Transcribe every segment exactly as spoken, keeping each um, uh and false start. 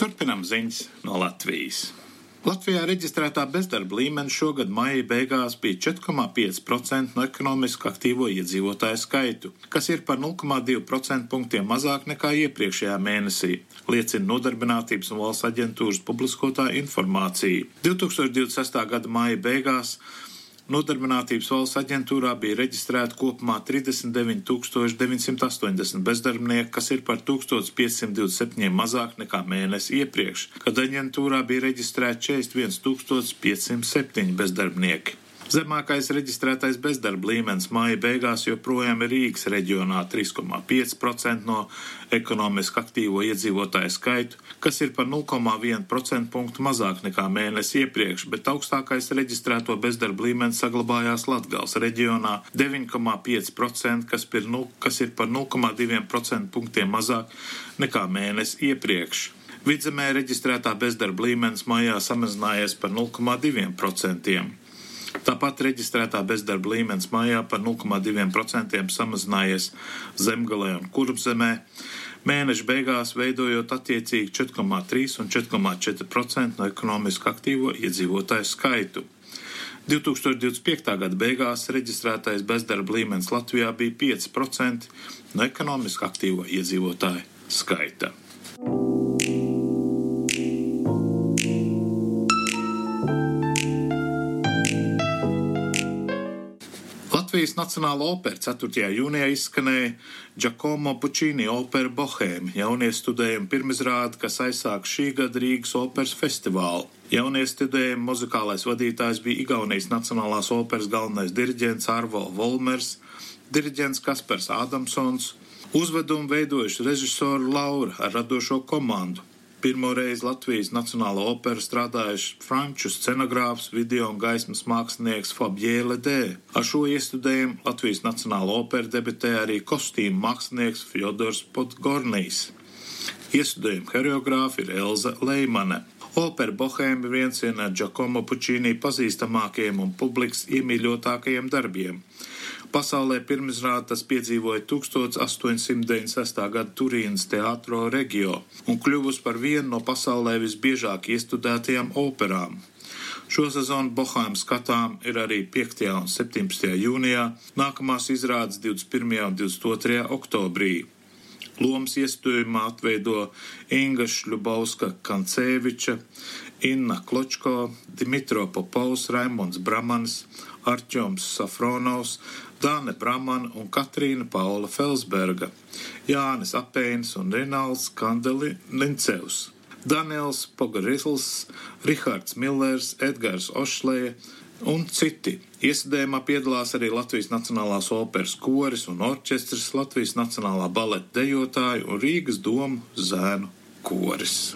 Turpinām ziņas no Latvijas. Latvijā reģistrētā bezdarba līmenis šogad maija beigās bija četri komā pieci procenti no ekonomiski aktīvo iedzīvotāju skaitu, kas ir par nulle komā divi procenta punktiem mazāk nekā iepriekšējā mēnesī, liecina Nodarbinātības un valsts aģentūras publiskotā informācija. divs tūkstoši divdesmit sestā gada maija beigās Nodarbinātības valsts aģentūrā bija reģistrēti kopumā trīsdesmit deviņi tūkstoši deviņi simti astoņdesmit bezdarbnieki, kas ir par tūkstoš piecsimt divdesmit septiņiem mazāk nekā mēnesi iepriekš, kad aģentūrā bija reģistrēti četrdesmit viens tūkstoš pieci simti septiņi bezdarbnieki. Zemākais reģistrētais bezdarba līmenis maija beigās joprojām ir Rīgas reģionā trīs komā pieci procenti no ekonomiski aktīvo iedzīvotāju skaitu, kas ir par nulle komā vienu procenta punktu mazāk nekā mēnesi iepriekš, bet augstākais reģistrēto bezdarba līmenis saglabājās Latgales reģionā deviņi komā pieci procenti, kas, kas ir par nulle komā divi procenta punktiem mazāk nekā mēnesi iepriekš. Vidzemē reģistrētā bezdarba līmenis maijā samazinājies par nulle komā divi procenti. Tāpat reģistrētā bezdarba līmenis maijā par nulle komā divi procenti samazinājies Zemgalē un Kurbzemē, mēneša beigās veidojot attiecīgi četri komā trīs un četri komā četri procenti no ekonomiski aktīvo iedzīvotāju skaitu. divs tūkstoši divdesmit piekta gada beigās reģistrētais bezdarba līmenis Latvijā bija pieci procenti no ekonomiski aktīvo iedzīvotāju skaita. Latvijas Nacionālā opera ceturtajā jūnijā izskanēja Giacomo Puccini opera Bohēma jaunie studējumi pirmizrāde, kas aizsāk šī gada Rīgas operas festivālu. Jaunie studējumi muzikālais vadītājs bija Igaunijas Nacionālās operas galvenais diriģents Arvo Volmers, diriģents Kaspars Ādamsons, uzvedumu veidojuši režisoru Laura ar radošo komandu. Pirmoreiz Latvijas Nacionālā opera strādājuši franču scenogrāfs, video un gaismas mākslinieks Fabien Ledē. Ar šo iestudējumu Latvijas Nacionālā opera debitē arī kostīmu mākslinieks Fjodors Podgornijs. Iestudējuma choreogrāfa ir Elza Leimane. Opera Bohēma ir viens no Giacomo Puccini pazīstamākajiem un publikas iemīļotākajiem darbiem. Pasaulē pirmizrādi tas piedzīvoja tuksstoš astoņsimt deviņdesmit sestā gada Turīnas Teatro Regio un kļuvusi par vienu no pasaulē visbiežāk iestudētajām operām. Šo sezonu Bohēma skatām ir arī piektajā un septiņpadsmitajā jūnijā, nākamās izrādes divdesmit pirmajā un divdesmit otrajā oktobrī. Lomas iestudējumā atveido Inga Šļubauska-Kancēviča, Inna Kločko, Dimitro Popovs, Raimonds Bramanis, Artjoms Safronovs, Dāne Bramana un Katrīna Paula Felsberga, Jānis Apēns un Rinalds Kandeli Lincevs, Daniels Pogarisls, Rihards Millers, Edgars Ošleja un citi. Iestudējumā piedalās arī Latvijas Nacionālās operas koris un orķestris, Latvijas Nacionālā baleta dejotāju un Rīgas domu zēnu koris.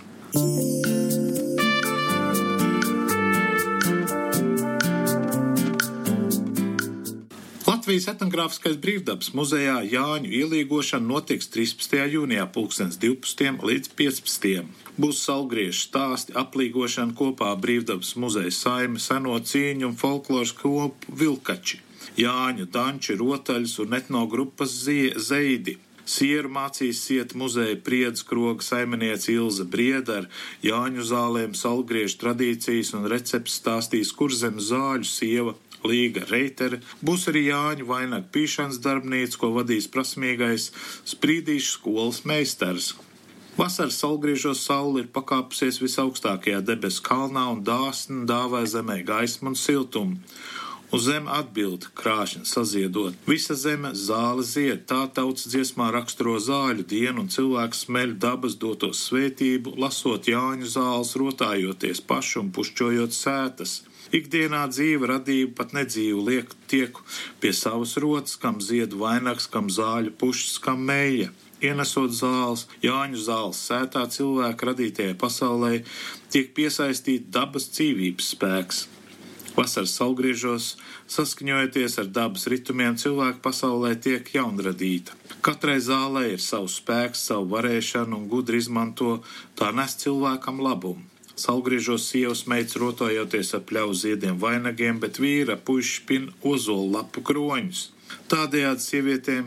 Latvijas etnogrāfiskais brīvdabas muzejā Jāņu ielīgošana notiks trīspadsmitajā jūnijā pulkstens divpadsmitajiem līdz piecpadsmitajiem. Būs saulgriežu stāsti, aplīgošana kopā brīvdabas muzeja saime, seno cīņu un folkloras kopu Vilkači, Jāņu danči, rotaļas un etnogrupas Zeidi. Sieru mācīs siet muzeja Priedes kroga saimniece Ilze Brieda ar Jāņu zālēm, saulgriežu tradīcijas un recepts stāstīs Kurzemes zāļu sieva Līga Reitere. Būs arī Jāņu vainagu pīšanas darbnīca, ko vadīs prasmīgais Sprīdīšu skolas meistars. Vasaras saulgriežos saule ir pakāpusies visaugstākajā debesu kalnā un dāsni dāvā zemē gaismu un siltumu. Uz zeme atbild krāšņi saziedot. Visa zeme zāle zied, tā tautas dziesmā raksturo zāļu dienu un cilvēks smeļ dabas dotos svētību, lasot Jāņu zāles, rotājoties paši un pušķojot sētas. Ikdienā dzīve radība pat nedzīvu liek tieku pie savas rotas, kam zied vainags, kam zāļu pušas, kam meja. Ienesot zāles, Jāņu zāles sētā cilvēka radītajai pasaulē tiek piesaistīta dabas dzīvības spēks. Vasaras saulgriežos, saskaņojoties ar dabas ritumiem, cilvēka pasaulē tiek jaunradīta. Katrai zālē ir savs spēks, savu varēšanu un gudri izmanto, tā nes cilvēkam labumu. Saulgriežos sievas meitas rotojoties ar pļauju ziediem vainagiem, bet vīra puiši spin ozolu lapu kroņus. Tādējādi sievietēm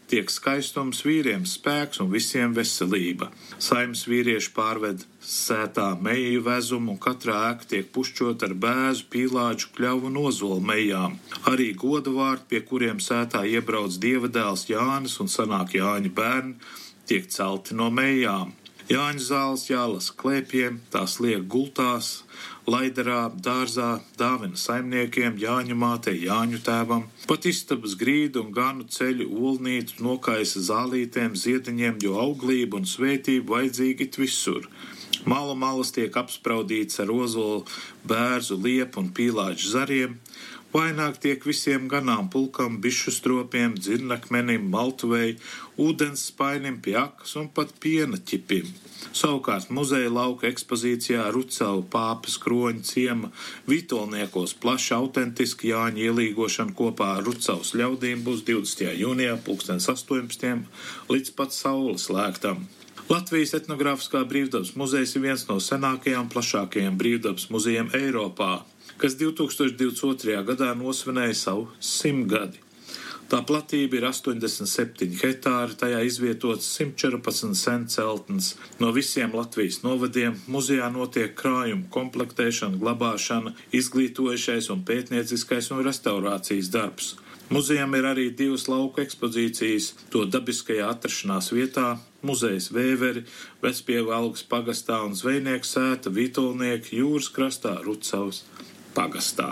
tiek skaistums, vīriem spēks un visiem veselība. Saimnes vīrieši pārved sētā meju vezumu, un katrā ēka tiek pušķot ar bēzu, pīlāģu, kļavu un ozolu mejām. Arī godu vārti, pie kuriem sētā iebrauc dievadēls Jānis un sanāk Jāņa bērni, tiek celti no mejām. Jāņa zāles jālasa klēpiem, tās liek gultās, laidarā, dārzā, dāvina saimniekiem, Jāņa mātei, Jāņu tēvam. Pat istabas grīdu un ganu ceļu olnītu nokaisa zālītēm, ziediņiem, jo auglība un svētība vajadzīgi it visur. Malu malas tiek apspraudīts ar ozolu, bērzu, liepu un pīlāģu zariem. Vaināk tiek visiem ganām pulkam, bišu stropiem, dzirnakmenim, maltuvei, ūdens spainim, pie akas un pat piena ķipim. Savukārt muzeja lauka ekspozīcijā Rucavu pāpes kroņa ciema Vītolniekos plaša autentiski Jāņa ielīgošana kopā ar Rucavas ļaudīm būs divdesmitajā jūnijā pulkstens astoņpadsmitajam līdz pat saules lēktam. Latvijas etnogrāfiskā brīvdabas muzejs ir viens no senākajiem un plašākajiem brīvdabas muzejiem Eiropā, kas divtūkstoš divdesmit otrajā gadā nosvinēja savu simtgadi. Tā platība ir astoņdesmit septiņi hektāri, tajā izvietots simt četrpadsmit sen celtnes. No visiem Latvijas novadiem muzejā notiek krājumu komplektēšana, glabāšana, izglītojušais un pētnieciskais un restaurācijas darbs. Muzejam ir arī divas lauku ekspozīcijas, to dabiskajā atrašanās vietā, muzejs Vēveri, Vecpievalgas pagastā un zvejnieku sēta Vītolnieki jūras krastā Rucavas pagastā.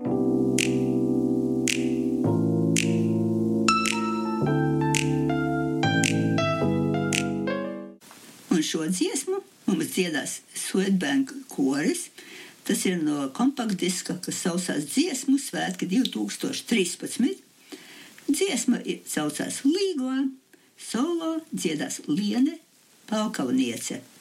Un šo dziesmu mums dziedās Svetbank koris. Tas ir no kompaktdiska, kas saucās Dziesmu svētki divtūkstoš trīspadsmit. Dziesma saucās Līgo, solo dziedās Liene Palkavniece.